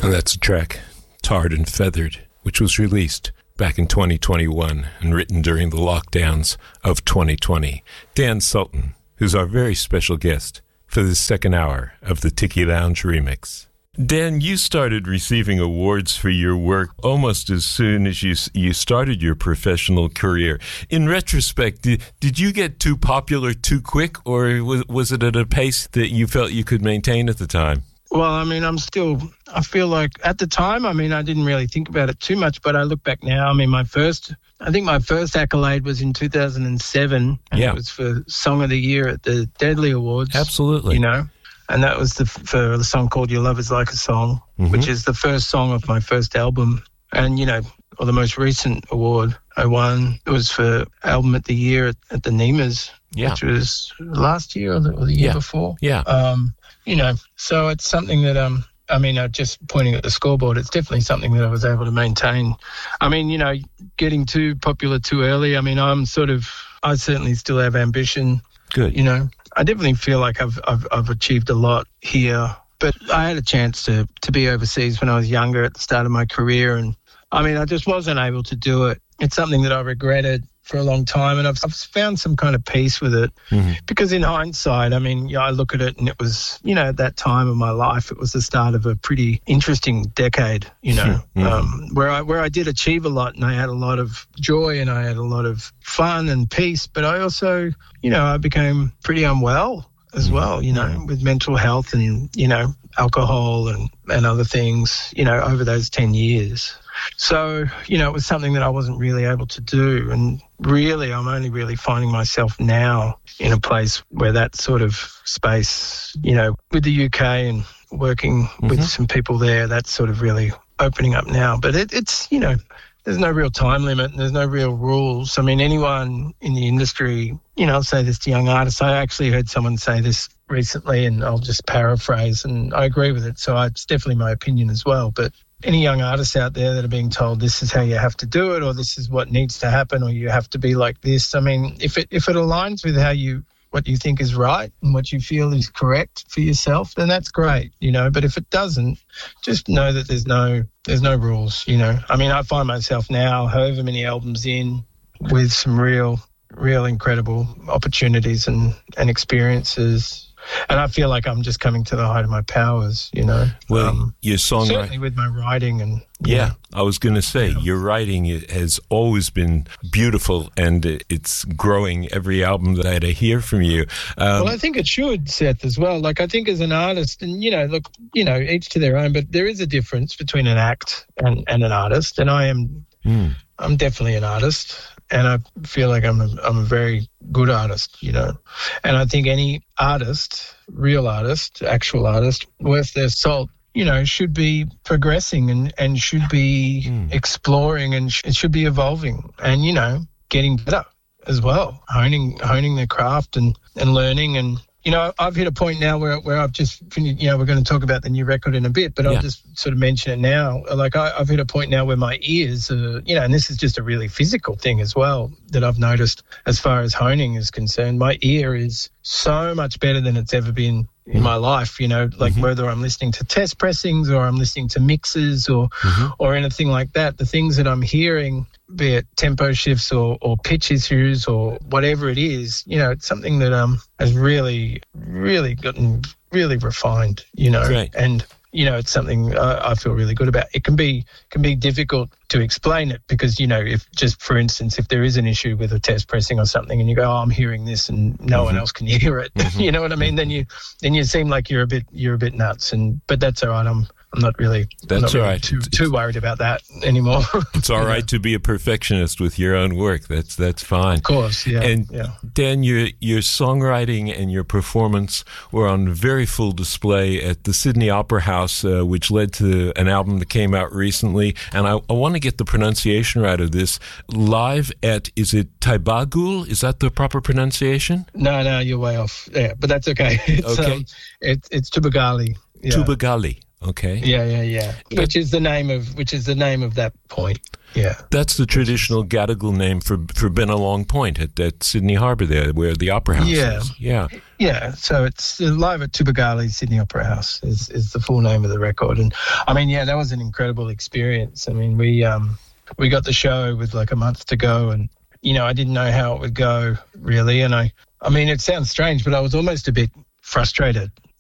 And that's a track, Tarred and Feathered, which was released back in 2021 and written during the lockdowns of 2020. Dan Sultan, who's our very special guest for this second hour of the Tiki Lounge Remix. Dan, you started receiving awards for your work almost as soon as you started your professional career. In retrospect, did you get too popular too quick, or was it at a pace that you felt you could maintain at the time? Well, I mean, I feel like at the time, I mean, I didn't really think about it too much, but I look back now, I mean, my first accolade was in 2007, and it was for Song of the Year at the Deadly Awards. Absolutely. You know? And that was for the song called Your Love Is Like a Song, which is the first song of my first album. And, you know, or the most recent award I won, it was for Album of the Year at the NEMAs, which was last year or the year before. Yeah. You know, so it's something that, I mean, just pointing at the scoreboard, it's definitely something that I was able to maintain. I mean, you know, getting too popular too early, I mean, I certainly still have ambition. Good. You know, I definitely feel like I've achieved a lot here, but I had a chance to be overseas when I was younger at the start of my career, and I mean, I just wasn't able to do it. It's something that I regretted for a long time, and I've found some kind of peace with it because in hindsight, I mean, I look at it and it was, you know, at that time of my life, it was the start of a pretty interesting decade, you know, where I did achieve a lot, and I had a lot of joy and I had a lot of fun and peace, but I also, you know, I became pretty unwell as well, you know, with mental health and, you know, alcohol and other things, you know, over those 10 years. So, you know, it was something that I wasn't really able to do. And really, I'm only really finding myself now in a place where that sort of space, you know, with the UK and working with some people there, that's sort of really opening up now. But it's, you know, there's no real time limit and there's no real rules. I mean, anyone in the industry, you know, I'll say this to young artists. I actually heard someone say this recently, and I'll just paraphrase, and I agree with it. So it's definitely my opinion as well. But any young artists out there that are being told this is how you have to do it, or this is what needs to happen, or you have to be like this. I mean, if it aligns with what you think is right and what you feel is correct for yourself, then that's great, you know. But if it doesn't, just know that there's no rules, you know. I mean, I find myself now, however many albums in, with some real incredible opportunities and experiences. And I feel like I'm just coming to the height of my powers, you know. Well, your songwriting, certainly with my writing and I was going to say your writing has always been beautiful, and it's growing every album that I hear from you. Well, I think it should, Seth, as well. Like, I think as an artist, and you know, look, you know, each to their own, but there is a difference between an act and an artist, and I'm definitely an artist. And I feel like I'm a very good artist, you know. And I think any artist, real artist, actual artist, worth their salt, you know, should be progressing and should be exploring, and it should be evolving and, you know, getting better as well, honing their craft and learning. And, you know, I've hit a point now where I've just finished, you know, we're going to talk about the new record in a bit, but I'll just sort of mention it now. Like I've hit a point now where my ears are, you know, and this is just a really physical thing as well that I've noticed as far as honing is concerned. My ear is so much better than it's ever been in my life, you know, like whether I'm listening to test pressings or I'm listening to mixes or anything like that, the things that I'm hearing, be it tempo shifts or pitch issues or whatever it is, you know, it's something that has really, really gotten really refined, you know. Great. And you know, it's something I feel really good about. It can be difficult to explain it because, you know, if just for instance, if there is an issue with a test pressing or something and you go, oh, I'm hearing this and no one else can hear it, you know what I mean? Then you seem like you're a bit nuts, but that's all right. I'm not really too worried about that anymore. It's all right to be a perfectionist with your own work. That's fine. Of course, yeah. And Dan, your songwriting and your performance were on very full display at the Sydney Opera House, which led to an album that came out recently. And I want to get the pronunciation right of this. Live at, is it Taibagul? Is that the proper pronunciation? No, you're way off. Yeah, but that's okay. It's Tubagali. Yeah. Tubagali. Okay. Yeah. Which is the name of that point. Yeah. That's the traditional Gadigal name for Bennelong Point at Sydney Harbour there, where the Opera House is. Yeah. Yeah, so it's live at Tubagali Sydney Opera House is the full name of the record. And I mean, yeah, that was an incredible experience. I mean, we got the show with like a month to go, and I didn't know how it would go really. And I mean, it sounds strange, but I was almost a bit frustrated